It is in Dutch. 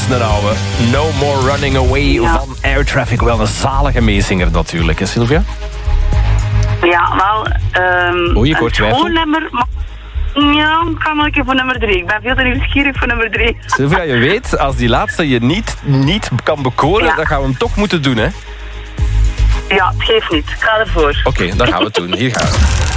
is een oude. No More Running Away van Air Traffic. Wel een zalige meezinger natuurlijk, hè Sylvia? Ja, wel... Oei, ik hoor twijfel. Ja, ik ga nog een keer voor nummer 3. Ik ben veel te nieuwsgierig voor nummer 3. Sylvia, je weet, als die laatste je niet kan bekoren, dan gaan we hem toch moeten doen, hè? Ja, het geeft niet. Ik ga ervoor. Oké, dan gaan we het doen. Hier gaan we.